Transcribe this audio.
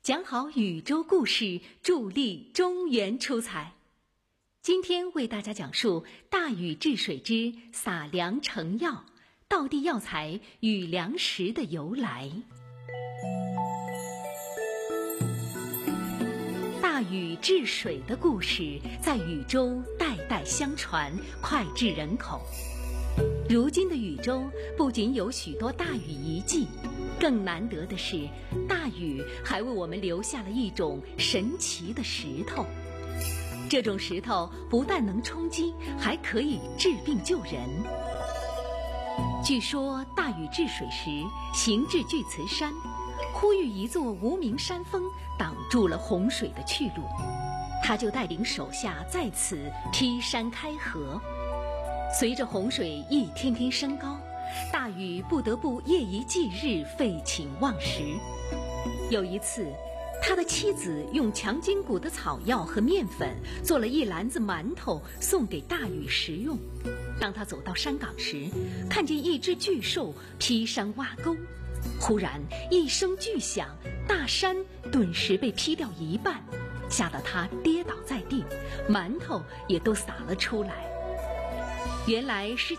讲好禹州故事，助力中原出彩。今天为大家讲述大禹治水之撒粮成药，道地药材与粮食的由来。大禹治水的故事在禹州代代相传，脍炙人口。如今的禹州不仅有许多大禹遗迹，更难得的是，大禹还为我们留下了一种神奇的石头。这种石头不但能充饥，还可以治病救人。据说大禹治水时行至巨慈山，呼吁一座无名山峰挡住了洪水的去路，他就带领手下在此劈山开河。随着洪水一天天升高，大禹不得不夜以继日废寝忘食。有一次，他的妻子用强筋骨的草药和面粉做了一篮子馒头送给大禹食用。当他走到山岗时，看见一只巨兽劈山挖沟，忽然一声巨响，大山顿时被劈掉一半，吓得他跌倒在地，馒头也都洒了出来。原来是